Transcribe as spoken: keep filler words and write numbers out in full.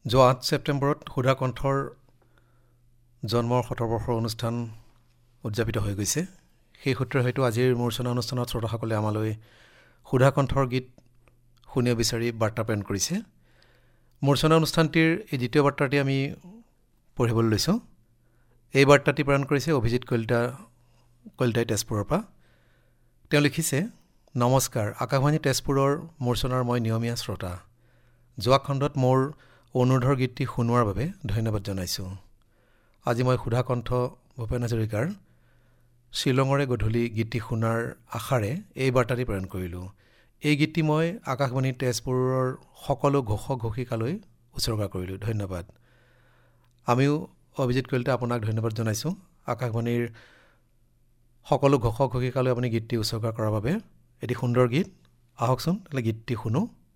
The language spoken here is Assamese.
যোৱা আঠ ছেপ্টেম্বৰত সুধা কণ্ঠৰ জন্মৰ শতৰ বৰ্ষৰ অনুষ্ঠান উদযাপিত হৈ গৈছে। সেই সূত্ৰে হয়তো আজিৰ মূৰ্ছনা অনুষ্ঠানত শ্ৰোতাসকলে আমালৈ সুধা কণ্ঠৰ গীত শুনিব বিচাৰি বাৰ্তা প্ৰেৰণ কৰিছে। মূৰ্ছনা অনুষ্ঠানটিৰ এই দ্বিতীয় বাৰ্তাটি আমি পঢ়িবলৈ লৈছোঁ। এই বাৰ্তাটি প্ৰেৰণ কৰিছে অভিজিত কলিতা কলিতাই তেজপুৰৰ পৰা। তেওঁ লিখিছে, নমস্কাৰ, আকাশবাণী তেজপুৰৰ মূৰ্ছনাৰ মই নিয়মীয়া শ্ৰোতা। যোৱা খণ্ডত মোৰ অনুৰোধৰ গীতটি শুনোৱাৰ বাবে ধন্যবাদ জনাইছোঁ। আজি মই সুধা কণ্ঠ ভূপেন হাজৰিকাৰ শ্বিলঙৰে গধূলি গীতটি শুনাৰ আশাৰে এই বাৰ্তাটি প্ৰেৰণ কৰিলোঁ। এই গীতটি মই আকাশবাণী তেজপুৰৰ সকলো ঘোষক ঘোষিকালৈ উচৰ্গা কৰিলোঁ। ধন্যবাদ। আমিও অভিজিত কলিতা আপোনাক ধন্যবাদ জনাইছোঁ। আকাশবাণীৰ সকলো ঘোষক ঘোষিকালৈ আপুনি গীতটি উচৰ্গা কৰাৰ বাবে। এটি সুন্দৰ গীত, আহকচোন তাহলে গীতটি শুনো।